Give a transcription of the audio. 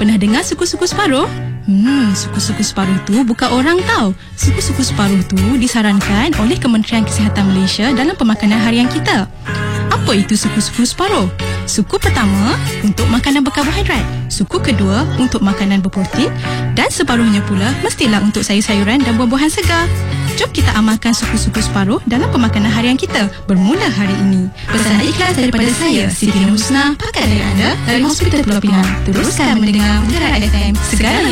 Pernah dengar suku-suku separuh? Suku-suku separuh tu bukan orang tau. Suku-suku separuh tu disarankan oleh Kementerian Kesihatan Malaysia dalam pemakanan harian kita. Apa itu suku-suku separuh? Suku pertama untuk makanan berkarbohidrat, suku kedua untuk makanan berprotein, dan separuhnya pula mestilah untuk sayur-sayuran dan buah-buahan segar. Jom kita amalkan suku-suku separuh dalam pemakanan harian kita bermula hari ini. Pesanan ikhlas daripada saya, Siti Nurhusna, pakar dari anda dari Hospital Pulau Pinang. Teruskan mendengar Mutiara FM, segala